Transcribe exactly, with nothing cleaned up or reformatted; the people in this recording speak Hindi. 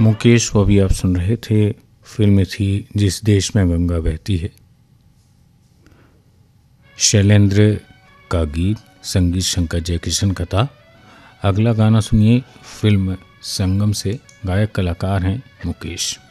मुकेश को भी आप सुन रहे थे। फिल्म थी जिस देश में गंगा बहती है। शैलेंद्र का गीत, संगीत शंकर जयकिशन का था। अगला गाना सुनिए फिल्म संगम से। गायक कलाकार हैं मुकेश।